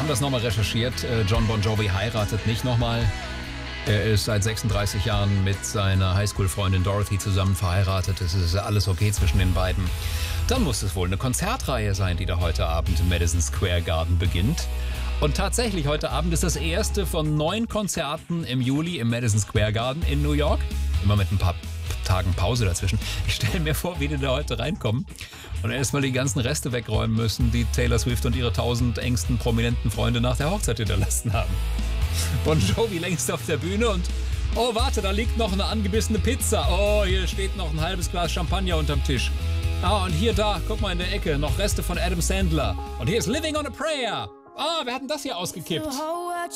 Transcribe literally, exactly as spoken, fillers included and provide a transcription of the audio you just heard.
haben das nochmal recherchiert. John Bon Jovi heiratet nicht nochmal. Er ist seit sechsunddreißig Jahren mit seiner Highschool-Freundin Dorothy zusammen verheiratet. Es ist alles okay zwischen den beiden. Dann muss es wohl eine Konzertreihe sein, die da heute Abend im Madison Square Garden beginnt. Und tatsächlich, heute Abend ist das erste von neun Konzerten im Juli im Madison Square Garden in New York. Immer mit ein paar Tagen Pause dazwischen. Ich stelle mir vor, wie die da heute reinkommen und erstmal die ganzen Reste wegräumen müssen, die Taylor Swift und ihre tausend engsten prominenten Freunde nach der Hochzeit hinterlassen haben. Bon Jovi längst auf der Bühne und oh, warte, da liegt noch eine angebissene Pizza. Oh, hier steht noch ein halbes Glas Champagner unterm Tisch. Ah, und hier, da, guck mal in der Ecke, noch Reste von Adam Sandler. Und hier ist Living on a Prayer. Ah, wer hat denn das hier ausgekippt?